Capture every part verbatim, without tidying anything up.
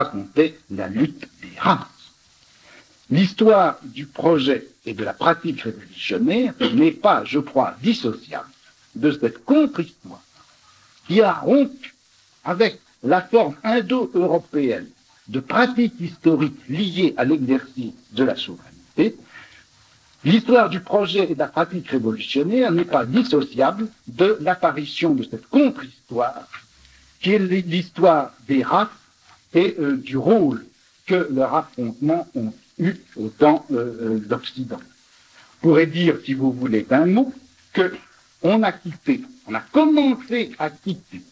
raconter la lutte des races. L'histoire du projet et de la pratique révolutionnaire n'est pas, je crois, dissociable de cette contre-histoire qui a rompu avec la forme indo-européenne de pratiques historiques liées à l'exercice de la souveraineté. L'histoire du projet et de la pratique révolutionnaire n'est pas dissociable de l'apparition de cette contre-histoire qui est l'histoire des races et euh, du rôle que leurs affrontements ont eu dans euh, l'Occident. On pourrait dire, si vous voulez, d'un mot, qu'on a quitté, on a commencé à quitter,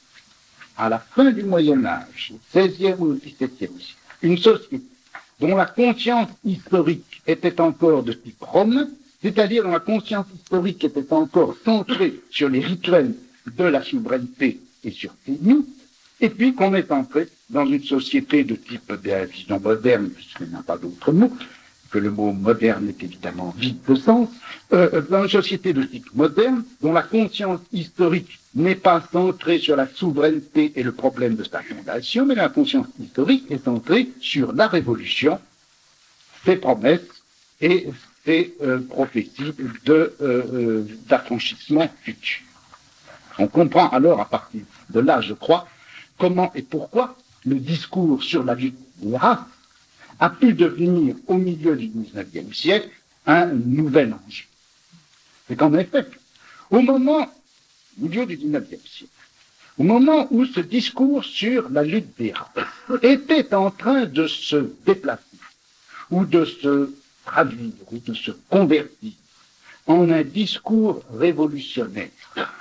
à la fin du Moyen-Âge, au seizième ou au dix-septième siècle, une société dont la conscience historique était encore de type romain, c'est-à-dire dont la conscience historique était encore centrée sur les rituels de la souveraineté et sur ses mythes, et puis qu'on est entré dans une société de type, disons, moderne, puisqu'il n'y a pas d'autre mot, que le mot moderne est évidemment vide de sens, euh, dans une société de type moderne, dont la conscience historique n'est pas centrée sur la souveraineté et le problème de sa fondation, mais la conscience historique est centrée sur la révolution, ses promesses et ses euh, prophéties de, euh, d'affranchissement futur. On comprend alors, à partir de là, je crois, comment et pourquoi le discours sur la lutte des races a pu devenir, au milieu du dix-neuvième siècle, un nouvel enjeu. C'est qu'en effet, au moment, au milieu du dix-neuvième siècle, au moment où ce discours sur la lutte des races était en train de se déplacer, ou de se traduire, ou de se convertir en un discours révolutionnaire,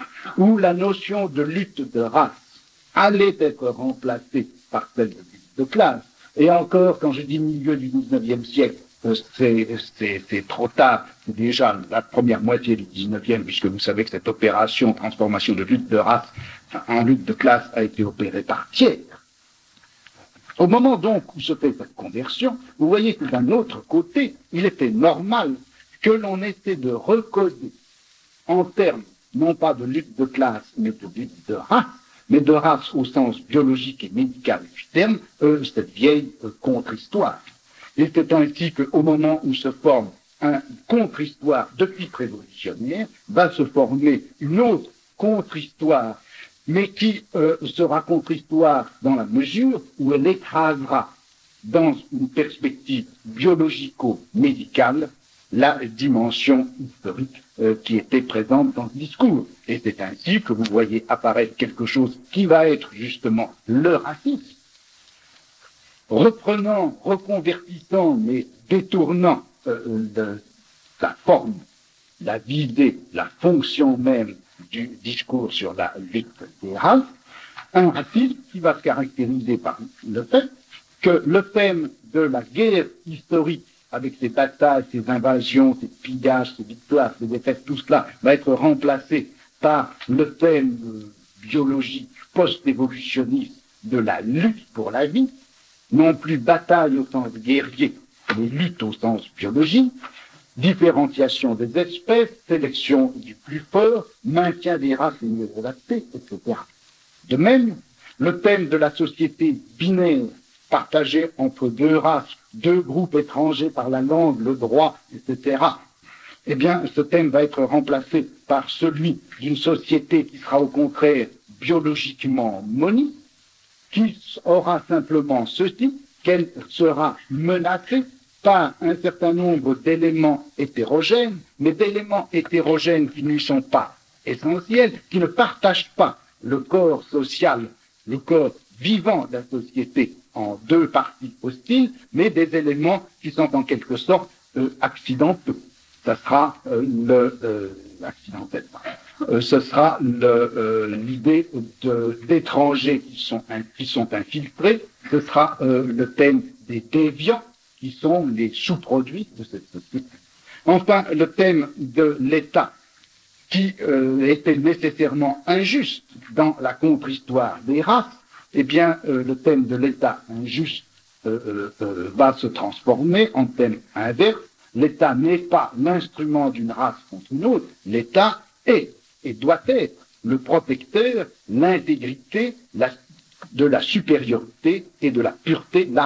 où la notion de lutte de race allait être remplacée par celle de lutte de classe. Et encore, quand je dis milieu du dix-neuvième siècle, c'est, c'est, c'est trop tard, c'est déjà la première moitié du dix-neuvième, puisque vous savez que cette opération, transformation de lutte de race en lutte de classe, a été opérée par Thiers. Au moment donc où se fait cette conversion, vous voyez que d'un autre côté, il était normal que l'on essaie de recoder en termes, non pas de lutte de classe, mais de lutte de race, mais de race au sens biologique et médical du terme, euh, cette vieille euh, contre-histoire. Et c'est ainsi qu'au moment où se forme une contre-histoire de type révolutionnaire, va se former une autre contre-histoire, mais qui euh, sera contre-histoire dans la mesure où elle écrasera, dans une perspective biologico-médicale, la dimension historique euh, qui était présente dans le discours. Et c'est ainsi que vous voyez apparaître quelque chose qui va être justement le racisme, reprenant, reconvertissant, mais détournant euh, de, la forme, la visée, la fonction même du discours sur la lutte des races, un racisme qui va se caractériser par le fait que le thème de la guerre historique, avec ses batailles, ses invasions, ses pillages, ses victoires, ses défaites, tout cela va être remplacé par le thème biologique post-évolutionniste de la lutte pour la vie, non plus bataille au sens guerrier, mais lutte au sens biologique, différenciation des espèces, sélection du plus fort, maintien des races les mieux adaptées, et cetera. De même, le thème de la société binaire, partagée entre deux races, deux groupes étrangers par la langue, le droit, et cetera, eh bien, ce thème va être remplacé par celui d'une société qui sera au contraire biologiquement monie, qui aura simplement ceci, qu'elle sera menacée par un certain nombre d'éléments hétérogènes, mais d'éléments hétérogènes qui ne lui sont pas essentiels, qui ne partagent pas le corps social, le corps vivant de la société en deux parties hostiles, mais des éléments qui sont en quelque sorte euh, accidenteux. Ça sera euh, le euh, accidentel. Euh, ce sera le, euh, l'idée de, d'étrangers qui sont, in, qui sont infiltrés. Ce sera euh, le thème des déviants qui sont les sous-produits de cette société. Enfin, le thème de l'État qui euh, était nécessairement injuste dans la contre-histoire des races, eh bien, euh, le thème de l'État injuste euh, euh, va se transformer en thème inverse. L'État n'est pas l'instrument d'une race contre une autre. L'État est et doit être le protecteur, l'intégrité la, de la supériorité et de la pureté de la